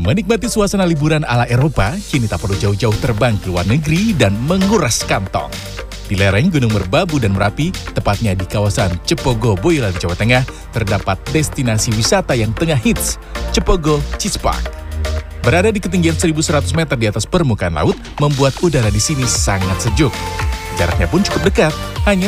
Menikmati suasana liburan ala Eropa, kini tak perlu jauh-jauh terbang ke luar negeri dan menguras kantong. Di lereng Gunung Merbabu dan Merapi, tepatnya di kawasan Cepogo, Boyolali, Jawa Tengah, terdapat destinasi wisata yang tengah hits, Cepogo Cheese Park. Berada di ketinggian 1.100 meter di atas permukaan laut, membuat udara di sini sangat sejuk. Jaraknya pun cukup dekat, hanya